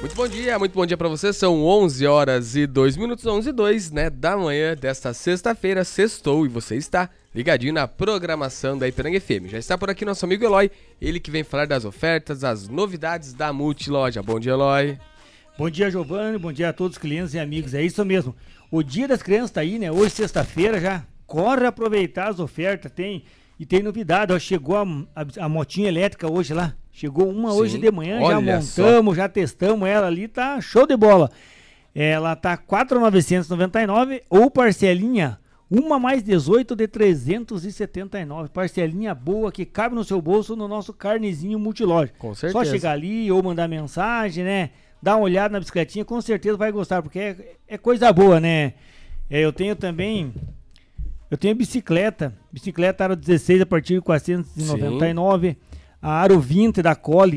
Muito bom dia para você. São 11 horas e 2 minutos, 11 e 2, né, da manhã desta sexta-feira, sextou, e você está ligadinho na programação da Ipiranga FM. Já está por aqui nosso amigo Eloy, ele que vem falar das ofertas, as novidades da Multiloja. Bom dia, Eloy. Bom dia, Giovanni, bom dia a todos os clientes e amigos, é isso mesmo. O Dia das Crianças tá aí, né, hoje sexta-feira já, corre aproveitar as ofertas, tem novidade, ó, chegou a motinha elétrica hoje lá. Chegou uma hoje de manhã, já montamos, já testamos ela ali, tá show de bola. Ela tá 4.999 ou parcelinha, uma mais 18 de 379. Parcelinha boa que cabe no seu bolso no nosso carnezinho Multiloja. Com certeza. Só chegar ali ou mandar mensagem, né? Dar uma olhada na bicicletinha, com certeza vai gostar, porque é coisa boa, né? Eu tenho bicicleta aro 16 a partir de 499. Sim. A Aro 20 da Cole,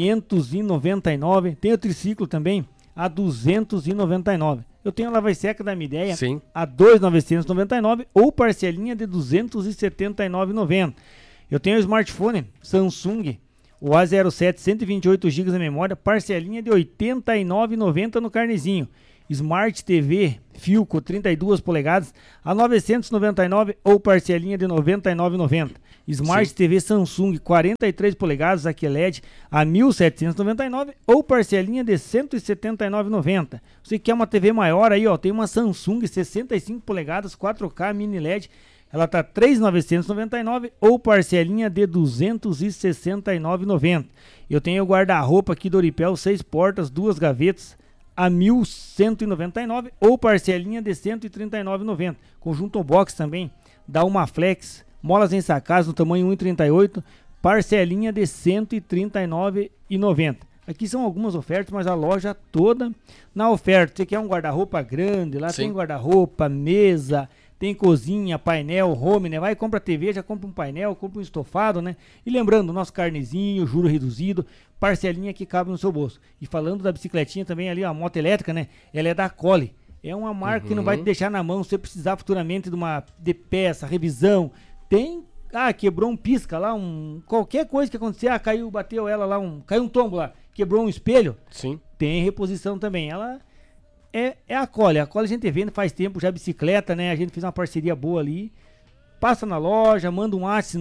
599. Tem o triciclo também, a 299. Eu tenho a lava seca da Midea, sim, a 2.999 ou parcelinha de 279,90. Eu tenho o smartphone Samsung, o A07, 128 GB de memória, parcelinha de 89,90 no carnezinho. Smart TV Philco 32 polegadas a 999 ou parcelinha de 99,90. Smart Sim. TV Samsung 43 polegadas a QLED a 1.799 ou parcelinha de 179,90. Você quer uma TV maior aí, ó, tem uma Samsung 65 polegadas 4K mini LED, ela tá 3.999 ou parcelinha de 269,90. Eu tenho o guarda-roupa aqui do Oripel 6 portas, 2 gavetas a 1.199 ou parcelinha de 139,90. Conjunto box também, dá uma flex, molas ensacadas no tamanho 1,38, parcelinha de 139,90. Aqui são algumas ofertas, mas a loja toda na oferta. Você quer um guarda-roupa grande, lá Sim. Tem guarda-roupa, mesa, tem cozinha, painel, home, né? Vai, compra TV, já compra um painel, compra um estofado, né? E lembrando, nosso carnezinho, juro reduzido, parcelinha que cabe no seu bolso. E falando da bicicletinha também ali, a moto elétrica, né? Ela é da Cole. É uma marca que não vai te deixar na mão se você precisar futuramente de peça, revisão. Tem, quebrou um pisca lá, qualquer coisa que acontecer, caiu, bateu ela lá, caiu um tombo lá, quebrou um espelho. Sim. Tem reposição também. Ela é a Cole. A Cole a gente vende faz tempo já bicicleta, né? A gente fez uma parceria boa ali. Passa na loja, manda um WhatsApp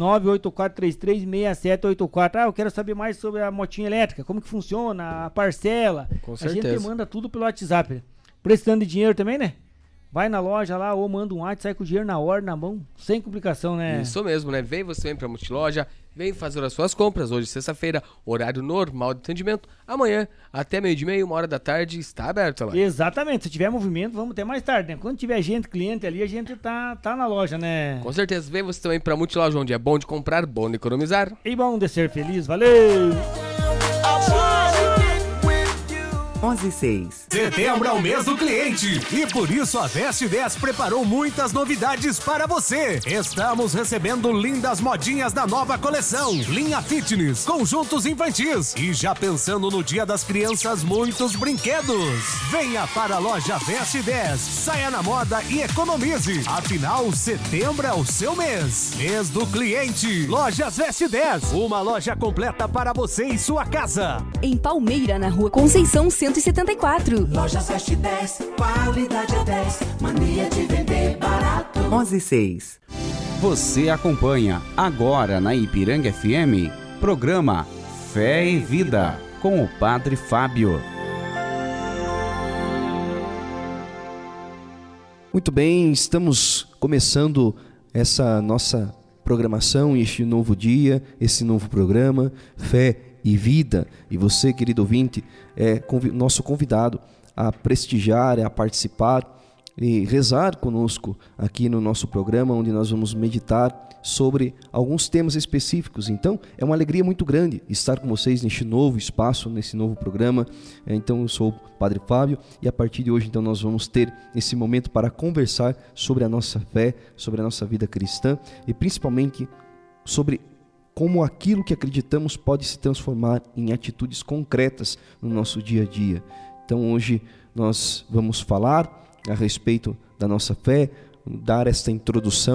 984336784. Eu quero saber mais sobre a motinha elétrica, como que funciona, a parcela. Com certeza. A gente manda tudo pelo WhatsApp. Precisando de dinheiro também, né? Vai na loja lá ou manda um WhatsApp, sai com o dinheiro na hora, na mão, sem complicação, né? Isso mesmo, né? Vem pra Multiloja, vem fazer as suas compras. Hoje, sexta-feira, horário normal de atendimento. Amanhã, até 12h30, 1h da tarde, está aberto lá. Exatamente. Se tiver movimento, vamos até mais tarde, né? Quando tiver cliente ali, a gente tá na loja, né? Com certeza. Vem você também pra Multiloja, onde é bom de comprar, bom de economizar. E bom de ser feliz. Valeu! 11:06. Setembro é o mês do cliente e por isso a Veste 10 preparou muitas novidades para você. Estamos recebendo lindas modinhas da nova coleção, linha fitness, conjuntos infantis e já pensando no Dia das Crianças, muitos brinquedos. Venha para a loja Veste 10, saia na moda e economize. Afinal, setembro é o seu mês. Mês do cliente. Lojas Veste 10, uma loja completa para você e sua casa. Em Palmeira, na rua Conceição 174. Lojas Veste 10, qualidade é 10, mania de vender barato. 11:06. Você acompanha agora na Ipiranga FM, programa Fé e Vida, com o Padre Fábio. Muito bem, estamos começando essa nossa programação, este novo dia, esse novo programa, Fé e Vida. E você, querido ouvinte, é nosso convidado a prestigiar, a participar e rezar conosco aqui no nosso programa, onde nós vamos meditar sobre alguns temas específicos. Então, é uma alegria muito grande estar com vocês neste novo espaço, nesse novo programa. Então, eu sou o Padre Fábio e a partir de hoje, então, nós vamos ter esse momento para conversar sobre a nossa fé, sobre a nossa vida cristã e principalmente sobre como aquilo que acreditamos pode se transformar em atitudes concretas no nosso dia a dia. Então hoje nós vamos falar a respeito da nossa fé, dar esta introdução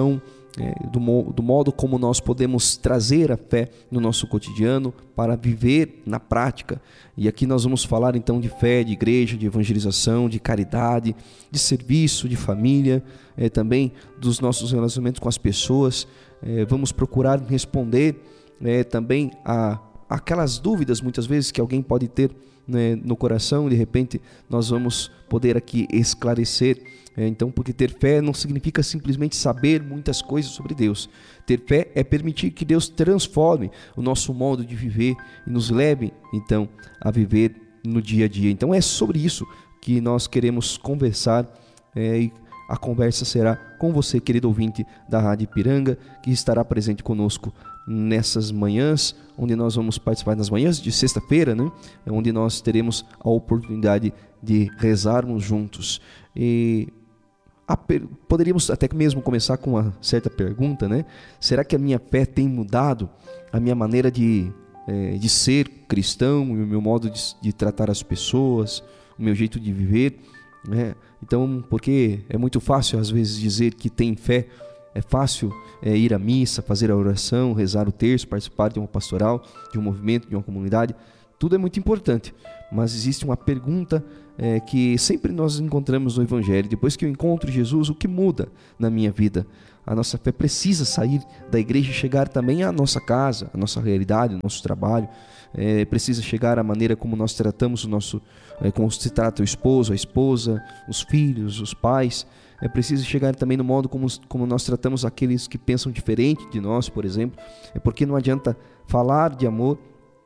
do modo como nós podemos trazer a fé no nosso cotidiano para viver na prática. E aqui nós vamos falar então de fé, de igreja, de evangelização, de caridade, de serviço, de família, também dos nossos relacionamentos com as pessoas. Vamos procurar responder também a aquelas dúvidas muitas vezes que alguém pode ter, né, no coração. De repente nós vamos poder aqui esclarecer. Então, porque ter fé não significa simplesmente saber muitas coisas sobre Deus. Ter fé é permitir que Deus transforme o nosso modo de viver e nos leve então a viver no dia a dia. Então é sobre isso que nós queremos conversar, e a conversa será com você, querido ouvinte da Rádio Ipiranga, que estará presente conosco nessas manhãs, onde nós vamos participar nas manhãs de sexta-feira, né? Onde nós teremos a oportunidade de rezarmos juntos. E poderíamos até mesmo começar com uma certa pergunta, né? Será que a minha fé tem mudado a minha maneira de ser cristão, o meu modo de tratar as pessoas, o meu jeito de viver, né? Então, porque é muito fácil às vezes dizer que tem fé, é fácil ir à missa, fazer a oração, rezar o terço, participar de uma pastoral, de um movimento, de uma comunidade. Tudo é muito importante, mas existe uma pergunta que sempre nós encontramos no Evangelho. Depois que eu encontro Jesus, o que muda na minha vida? A nossa fé precisa sair da igreja e chegar também à nossa casa, à nossa realidade, ao nosso trabalho. Precisa chegar à maneira como nós tratamos como se trata o esposo, a esposa, os filhos, os pais. Preciso chegar também no modo como nós tratamos aqueles que pensam diferente de nós, por exemplo. Porque não adianta falar de amor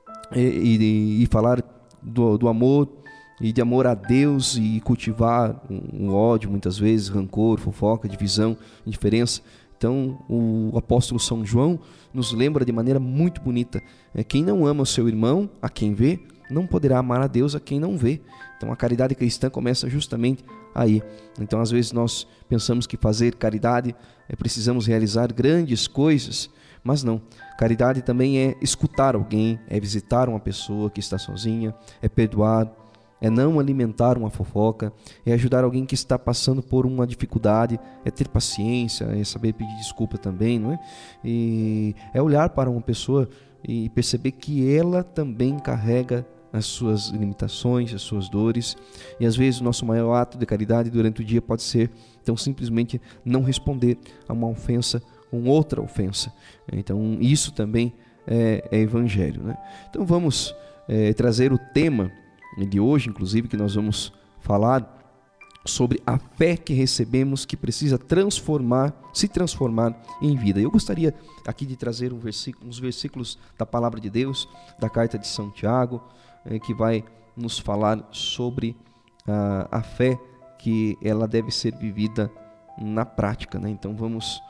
e falar do amor e de amor a Deus e cultivar um ódio, muitas vezes, rancor, fofoca, divisão, indiferença. Então o apóstolo São João nos lembra de maneira muito bonita: quem não ama o seu irmão, a quem vê, não poderá amar a Deus a quem não vê. Então a caridade cristã começa justamente aí. Então às vezes nós pensamos que fazer caridade precisamos realizar grandes coisas, mas não. Caridade também é escutar alguém, é visitar uma pessoa que está sozinha, é perdoar, é não alimentar uma fofoca, é ajudar alguém que está passando por uma dificuldade, é ter paciência, é saber pedir desculpa também, não é? E é olhar para uma pessoa e perceber que ela também carrega as suas limitações, as suas dores. E às vezes o nosso maior ato de caridade durante o dia pode ser então simplesmente não responder a uma ofensa com outra ofensa. Então isso também é evangelho, né? Então vamos trazer o tema de hoje, inclusive, que nós vamos falar sobre a fé que recebemos, que precisa se transformar em vida. Eu gostaria aqui de trazer uns versículos da palavra de Deus, da carta de São Tiago, que vai nos falar sobre a fé, que ela deve ser vivida na prática, né? Então vamos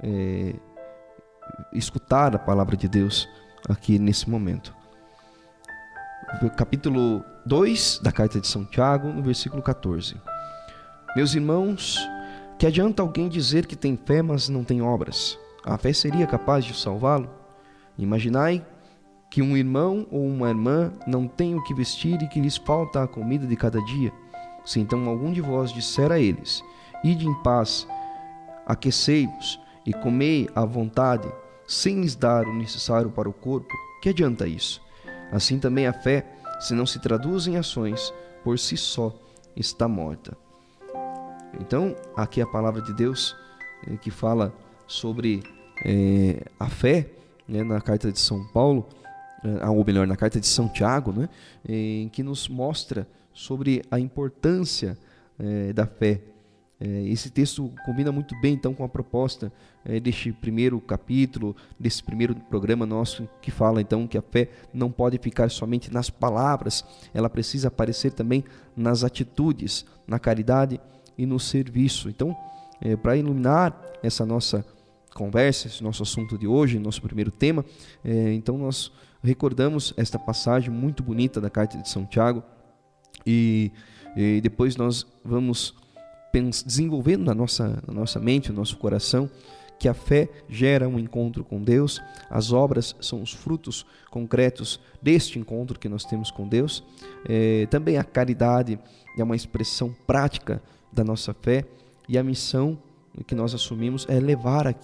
escutar a palavra de Deus aqui nesse momento. Capítulo 2 da carta de São Tiago, no versículo 14. Meus irmãos, que adianta alguém dizer que tem fé, mas não tem obras? A fé seria capaz de salvá-lo? Imaginai que um irmão ou uma irmã não tem o que vestir e que lhes falta a comida de cada dia. Se então algum de vós disser a eles: ide em paz, aquecei-vos e comei à vontade, sem lhes dar o necessário para o corpo, que adianta isso? Assim também a fé, se não se traduz em ações, por si só está morta. Então, aqui a palavra de Deus que fala sobre a fé, né, na carta de São Paulo, ou melhor, na carta de São Tiago, né, em que nos mostra sobre a importância da fé. Esse texto combina muito bem então com a proposta deste primeiro capítulo, desse primeiro programa nosso, que fala então que a fé não pode ficar somente nas palavras, ela precisa aparecer também nas atitudes, na caridade e no serviço. Então, para iluminar essa nossa conversa, esse nosso assunto de hoje, nosso primeiro tema, então nós recordamos esta passagem muito bonita da carta de São Tiago e depois nós vamos desenvolvendo na nossa mente, no nosso coração, que a fé gera um encontro com Deus, as obras são os frutos concretos deste encontro que nós temos com Deus. Também a caridade é uma expressão prática da nossa fé, e a missão que nós assumimos é levar aquilo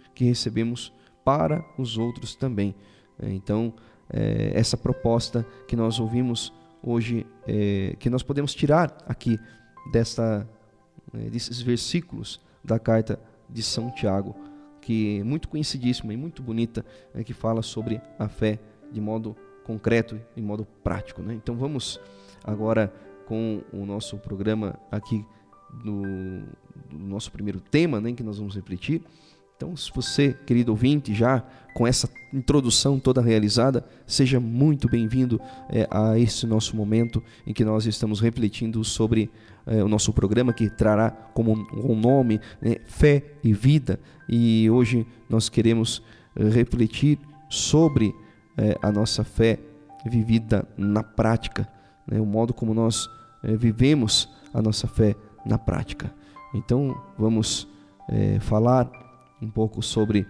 que recebemos para os outros também. Então, essa proposta que nós ouvimos hoje, que nós podemos tirar aqui desses versículos da carta de São Tiago, que é muito conhecidíssima e muito bonita, que fala sobre a fé de modo concreto e de modo prático, né? Então vamos agora com o nosso programa aqui do nosso primeiro tema, né, que nós vamos refletir. Então, se você, querido ouvinte, já com essa introdução toda realizada, seja muito bem-vindo a esse nosso momento em que nós estamos refletindo sobre o nosso programa, que trará como um nome, né, Fé e Vida. E hoje nós queremos refletir sobre a nossa fé vivida na prática, né, o modo como nós vivemos a nossa fé na prática. Então, vamos falar um pouco sobre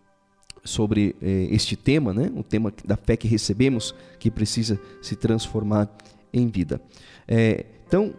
este tema, né? O tema da fé que recebemos, que precisa se transformar em vida. Então,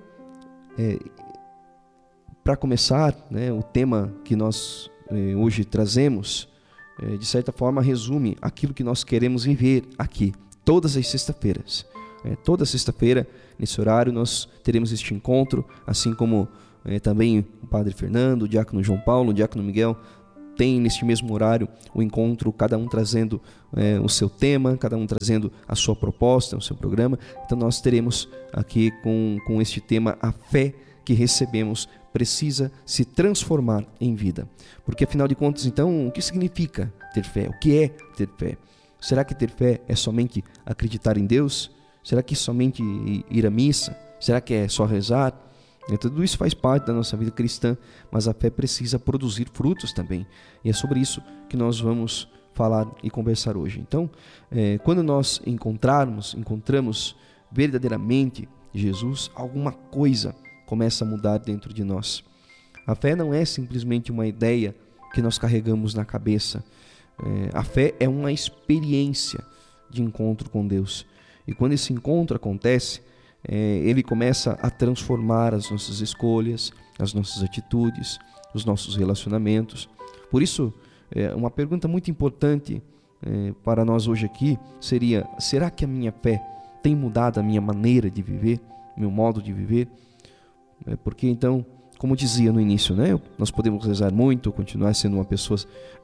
para começar, né, o tema que nós hoje trazemos, de certa forma, resume aquilo que nós queremos viver aqui, todas as sextas-feiras. Toda sexta-feira, nesse horário, nós teremos este encontro, assim como também o Padre Fernando, o Diácono João Paulo, o Diácono Miguel, tem neste mesmo horário o encontro, cada um trazendo o seu tema, cada um trazendo a sua proposta, o seu programa. Então nós teremos aqui com este tema, a fé que recebemos precisa se transformar em vida. Porque afinal de contas, então, o que significa ter fé? O que é ter fé? Será que ter fé é somente acreditar em Deus? Será que somente ir à missa? Será que é só rezar? Tudo isso faz parte da nossa vida cristã, mas a fé precisa produzir frutos também. E é sobre isso que nós vamos falar e conversar hoje. Então, quando nós encontramos verdadeiramente Jesus, alguma coisa começa a mudar dentro de nós. A fé não é simplesmente uma ideia que nós carregamos na cabeça. A fé é uma experiência de encontro com Deus. E quando esse encontro acontece, ele começa a transformar as nossas escolhas, as nossas atitudes, os nossos relacionamentos. Por isso, uma pergunta muito importante para nós hoje aqui seria: será que a minha fé tem mudado a minha maneira de viver, meu modo de viver? Porque então, como dizia no início, né, nós podemos rezar muito, continuar sendo uma pessoa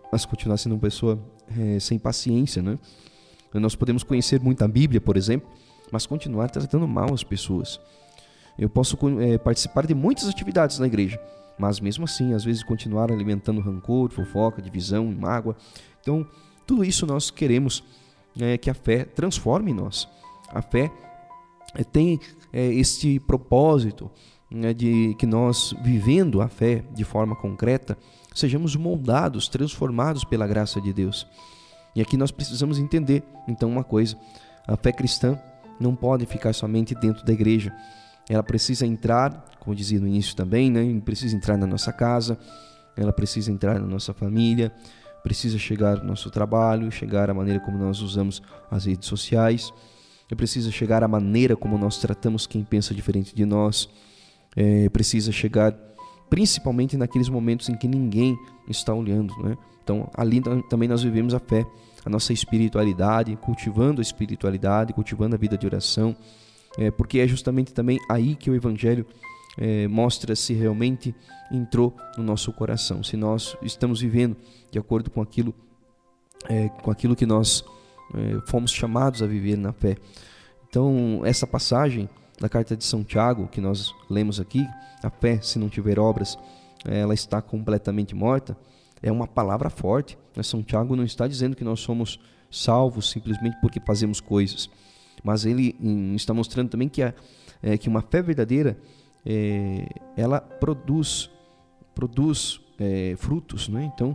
sem paciência, né? Nós podemos conhecer muito a Bíblia, por exemplo, mas continuar tratando mal as pessoas. Eu posso participar de muitas atividades na igreja, mas mesmo assim, às vezes, continuar alimentando rancor, fofoca, divisão, mágoa. Então, tudo isso nós queremos que a fé transforme em nós. A fé tem este propósito, de que nós, vivendo a fé de forma concreta, sejamos moldados, transformados pela graça de Deus. E aqui nós precisamos entender, então, uma coisa: a fé cristã não pode ficar somente dentro da igreja. Ela precisa entrar, como dizia no início também, né? Precisa entrar na nossa casa, ela precisa entrar na nossa família, precisa chegar no nosso trabalho, chegar à maneira como nós usamos as redes sociais, precisa chegar à maneira como nós tratamos quem pensa diferente de nós, precisa chegar principalmente naqueles momentos em que ninguém está olhando, né? Então, ali também nós vivemos a fé, a nossa espiritualidade, cultivando a espiritualidade, cultivando a vida de oração, porque é justamente também aí que o Evangelho mostra se realmente entrou no nosso coração, se nós estamos vivendo de acordo com aquilo que nós fomos chamados a viver na fé. Então, essa passagem da carta de São Tiago, que nós lemos aqui, a fé, se não tiver obras, ela está completamente morta, é uma palavra forte. São Tiago não está dizendo que nós somos salvos simplesmente porque fazemos coisas, mas ele está mostrando também que uma fé verdadeira, ela produz frutos, né? Então,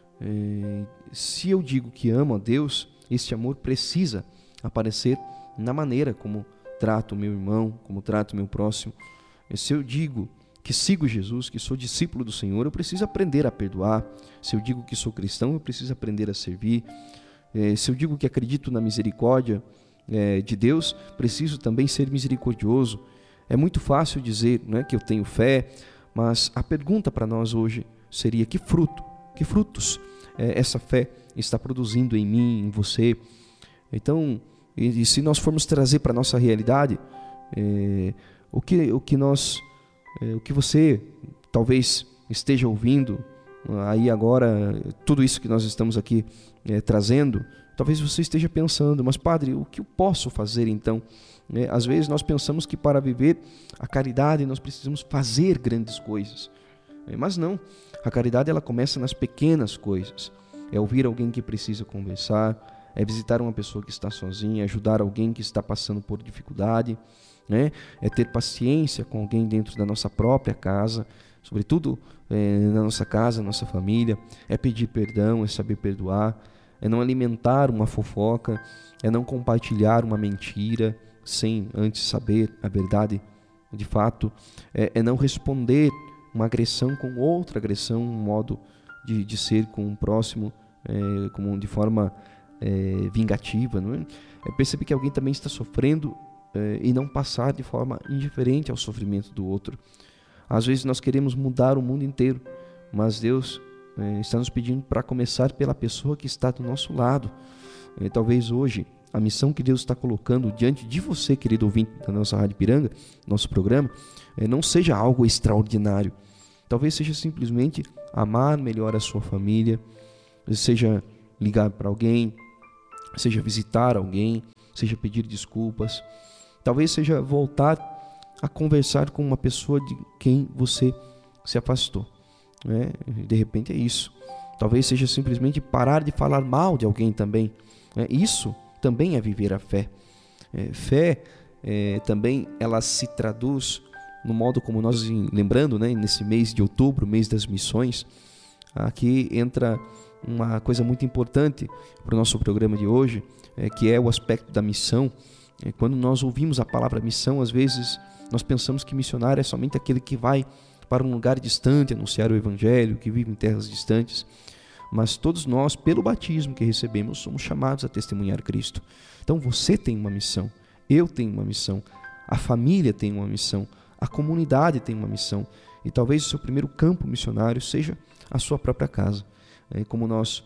se eu digo que amo a Deus, este amor precisa aparecer na maneira como trato o meu irmão, como trato o meu próximo. Se eu digo que sigo Jesus, que sou discípulo do Senhor, eu preciso aprender a perdoar. Se eu digo que sou cristão, eu preciso aprender a servir. Se eu digo que acredito na misericórdia de Deus, preciso também ser misericordioso. É muito fácil dizer, né, que eu tenho fé, mas a pergunta para nós hoje seria: que frutos essa fé está produzindo em mim, em você. Então, e se nós formos trazer para a nossa realidade, o que você talvez esteja ouvindo aí agora, tudo isso que nós estamos aqui trazendo, talvez você esteja pensando, mas padre, o que eu posso fazer então? Às vezes nós pensamos que para viver a caridade nós precisamos fazer grandes coisas, mas não. A caridade ela começa nas pequenas coisas. É ouvir alguém que precisa conversar, é visitar uma pessoa que está sozinha, ajudar alguém que está passando por dificuldade, né? É ter paciência com alguém dentro da nossa própria casa, sobretudo na nossa casa, nossa família, é pedir perdão, é saber perdoar, é não alimentar uma fofoca, é não compartilhar uma mentira sem antes saber a verdade de fato, é não responder uma agressão com outra agressão, um modo de ser com o próximo de forma vingativa, não é? É perceber que alguém também está sofrendo e não passar de forma indiferente ao sofrimento do outro. Às vezes nós queremos mudar o mundo inteiro, mas Deus está nos pedindo para começar pela pessoa que está do nosso lado. Talvez hoje a missão que Deus está colocando diante de você, querido ouvinte da nossa Rádio Ipiranga, nosso programa, não seja algo extraordinário. Talvez seja simplesmente amar melhor a sua família, seja ligar para alguém, seja visitar alguém, seja pedir desculpas. Talvez seja voltar a conversar com uma pessoa de quem você se afastou. De repente é isso. Talvez seja simplesmente parar de falar mal de alguém também. Isso também é viver a fé. Fé também ela se traduz no modo como nós, lembrando, nesse mês de outubro, mês das missões, aqui entra uma coisa muito importante para o nosso programa de hoje, que é o aspecto da missão. Quando nós ouvimos a palavra missão, às vezes nós pensamos que missionário é somente aquele que vai para um lugar distante anunciar o evangelho, que vive em terras distantes. Mas todos nós, pelo batismo que recebemos, somos chamados a testemunhar Cristo. Então você tem uma missão, eu tenho uma missão, a família tem uma missão, a comunidade tem uma missão. E talvez o seu primeiro campo missionário seja a sua própria casa. Como nós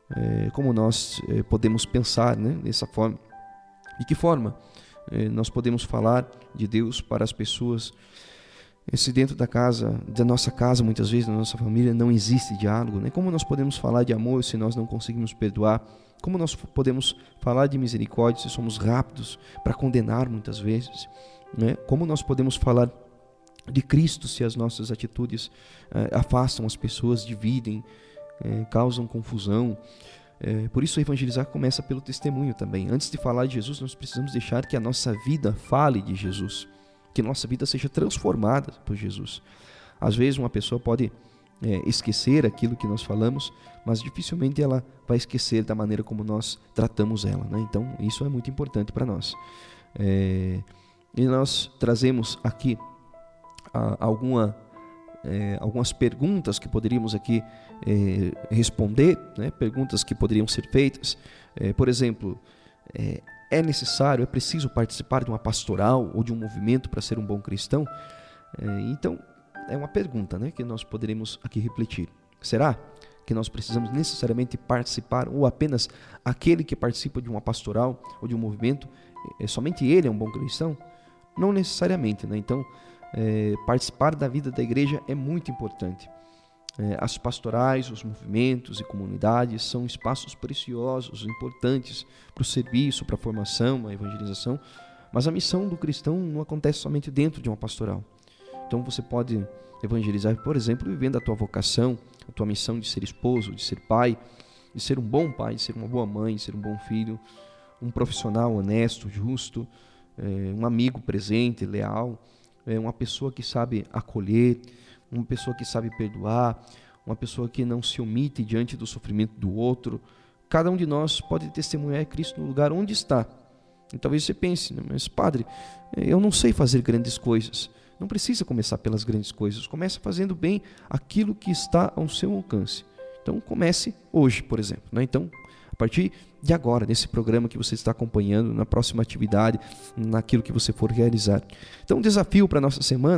podemos pensar dessa forma? De que forma nós podemos falar de Deus para as pessoas se dentro da nossa casa, muitas vezes, da nossa família, não existe diálogo? Como nós podemos falar de amor se nós não conseguimos perdoar? Como nós podemos falar de misericórdia se somos rápidos para condenar muitas vezes? Como nós podemos falar de Cristo se as nossas atitudes afastam as pessoas, dividem, causam confusão? Por isso evangelizar começa pelo testemunho também. Antes de falar de Jesus, nós precisamos deixar que a nossa vida fale de Jesus, que nossa vida seja transformada por Jesus. Às vezes uma pessoa pode esquecer aquilo que nós falamos, mas dificilmente ela vai esquecer da maneira como nós tratamos ela, Então isso é muito importante para nós. E nós trazemos aqui algumas perguntas que poderíamos aqui responder, perguntas que poderiam ser feitas. Por exemplo, é necessário, é preciso participar de uma pastoral ou de um movimento para ser um bom cristão? Então, é uma pergunta que nós poderíamos aqui refletir. Será que nós precisamos necessariamente participar, ou apenas aquele que participa de uma pastoral ou de um movimento, somente ele é um bom cristão? Não necessariamente, Então, participar da vida da igreja é muito importante. As pastorais, os movimentos e comunidades são espaços preciosos, importantes para o serviço, para a formação, a evangelização, mas a missão do cristão não acontece somente dentro de uma pastoral. Então você pode evangelizar, por exemplo, vivendo a tua vocação, a tua missão de ser esposo, de ser pai, de ser um bom pai, de ser uma boa mãe, de ser um bom filho, um profissional honesto, justo, um amigo presente, leal, uma pessoa que sabe acolher, uma pessoa que sabe perdoar, uma pessoa que não se omite diante do sofrimento do outro. Cada um de nós pode testemunhar Cristo no lugar onde está. E talvez você pense, mas padre, eu não sei fazer grandes coisas. Não precisa começar pelas grandes coisas, comece fazendo bem aquilo que está ao seu alcance. Então comece hoje, por exemplo. Então, a partir de agora, nesse programa que você está acompanhando, na próxima atividade, naquilo que você for realizar. Então, o desafio para a nossa semana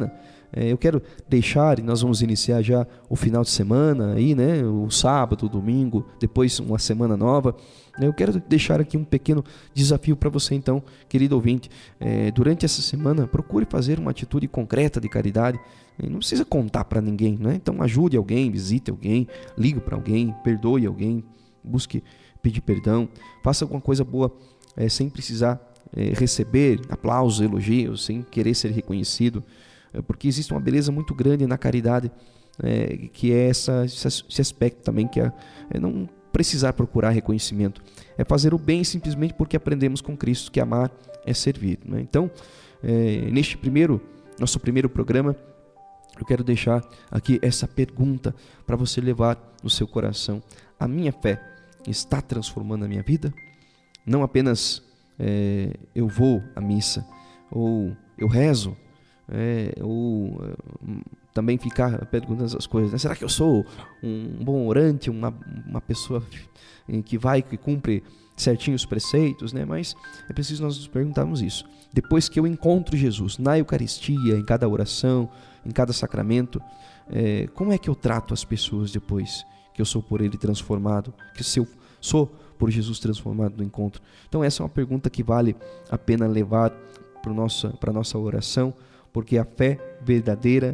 Eu quero deixar, e nós vamos iniciar já o final de semana aí, né? O sábado, o domingo, depois uma semana nova. Eu quero deixar aqui um pequeno desafio para você então, querido ouvinte. Durante essa semana, procure fazer uma atitude concreta de caridade. Não precisa contar para ninguém, né? Então ajude alguém, visite alguém, ligue para alguém, perdoe alguém, busque pedir perdão, faça alguma coisa boa sem precisar receber aplausos, elogios, sem querer ser reconhecido. Porque existe uma beleza muito grande na caridade, que é esse aspecto também, que é não precisar procurar reconhecimento, é fazer o bem simplesmente porque aprendemos com Cristo que amar é servir, né? Então, neste nosso primeiro programa, eu quero deixar aqui essa pergunta para você levar no seu coração: a minha fé está transformando a minha vida? Não apenas eu vou à missa, ou eu rezo, ou também ficar perguntando essas coisas, né? Será que eu sou um bom orante, uma pessoa que cumpre certinho os preceitos, né? Mas é preciso nós nos perguntarmos isso. Depois que eu encontro Jesus na Eucaristia, em cada oração, em cada sacramento, como é que eu trato as pessoas depois que eu sou por Ele transformado, que se eu sou por Jesus transformado no encontro? Então essa é uma pergunta que vale a pena levar para a nossa oração, porque a fé verdadeira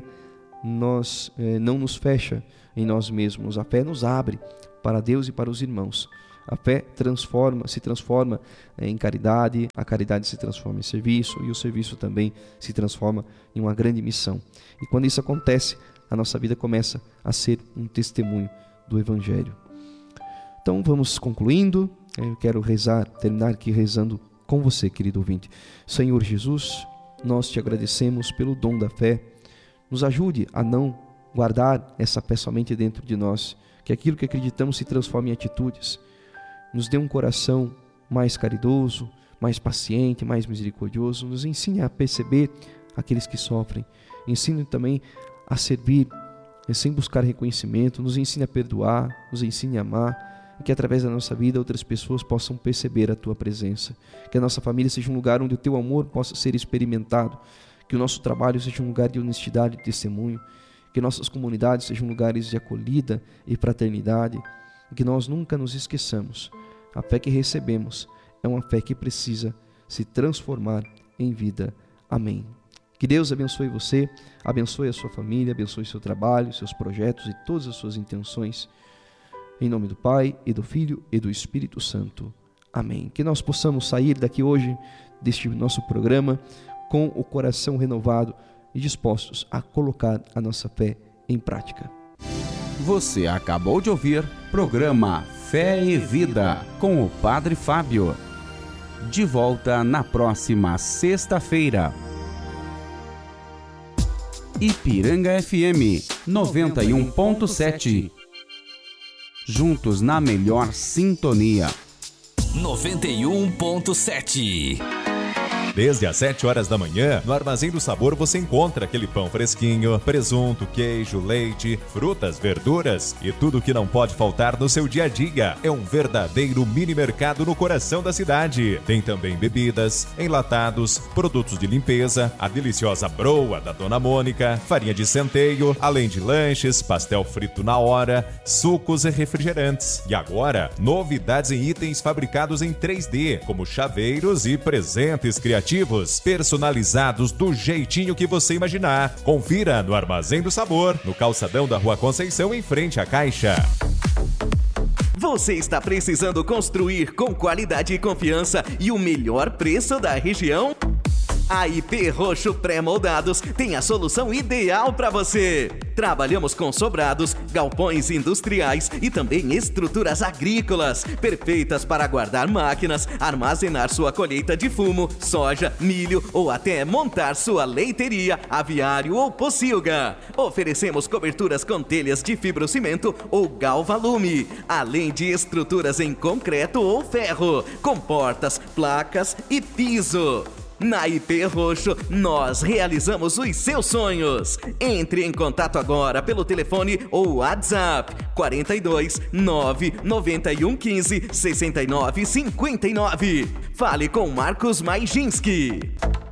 não nos fecha em nós mesmos. A fé nos abre para Deus e para os irmãos. A fé se transforma em caridade, a caridade se transforma em serviço, e o serviço também se transforma em uma grande missão. E quando isso acontece, a nossa vida começa a ser um testemunho do Evangelho. Então vamos concluindo. Eu quero terminar aqui rezando com você, querido ouvinte. Senhor Jesus, nós te agradecemos pelo dom da fé. Nos ajude a não guardar essa fé somente dentro de nós, que aquilo que acreditamos se transforme em atitudes. Nos dê um coração mais caridoso, mais paciente, mais misericordioso. Nos ensine a perceber aqueles que sofrem. Ensine também a servir sem buscar reconhecimento. Nos ensine a perdoar, nos ensine a amar, e que através da nossa vida outras pessoas possam perceber a Tua presença. Que a nossa família seja um lugar onde o Teu amor possa ser experimentado. Que o nosso trabalho seja um lugar de honestidade e testemunho. Que nossas comunidades sejam lugares de acolhida e fraternidade. E que nós nunca nos esqueçamos. A fé que recebemos é uma fé que precisa se transformar em vida. Amém. Que Deus abençoe você, abençoe a sua família, abençoe seu trabalho, seus projetos e todas as suas intenções. Em nome do Pai, e do Filho, e do Espírito Santo. Amém. Que nós possamos sair daqui hoje, deste nosso programa, com o coração renovado e dispostos a colocar a nossa fé em prática. Você acabou de ouvir programa Fé e Vida com o Padre Fábio. De volta na próxima sexta-feira. Ipiranga FM 91.7. Juntos na melhor sintonia. 91.7. Desde às 7 horas da manhã, no Armazém do Sabor você encontra aquele pão fresquinho, presunto, queijo, leite, frutas, verduras e tudo que não pode faltar no seu dia a dia. É um verdadeiro mini mercado no coração da cidade. Tem também bebidas, enlatados, produtos de limpeza, a deliciosa broa da Dona Mônica, farinha de centeio, além de lanches, pastel frito na hora, sucos e refrigerantes. E agora, novidades em itens fabricados em 3D, como chaveiros e presentes criativos, personalizados do jeitinho que você imaginar. Confira no Armazém do Sabor, no calçadão da Rua Conceição, em frente à Caixa. Você está precisando construir com qualidade e confiança e o melhor preço da região? A IP Roxo Pré-Moldados tem a solução ideal para você. Trabalhamos com sobrados, galpões industriais e também estruturas agrícolas, perfeitas para guardar máquinas, armazenar sua colheita de fumo, soja, milho ou até montar sua leiteria, aviário ou pocilga. Oferecemos coberturas com telhas de fibrocimento ou galvalume, além de estruturas em concreto ou ferro, com portas, placas e piso. Na IP Roxo, nós realizamos os seus sonhos. Entre em contato agora pelo telefone ou WhatsApp 42 991 15 69 59. Fale com Marcos Majinski.